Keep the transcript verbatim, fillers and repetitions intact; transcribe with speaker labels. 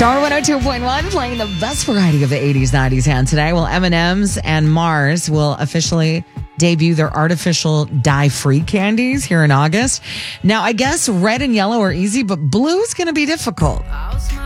Speaker 1: Star one oh two point one playing the best variety of the eighties, nineties and today. Well, M and M's and Mars will officially debut their artificial dye-free candies here in August. Now, I guess red and yellow are easy, but blue is going to be difficult.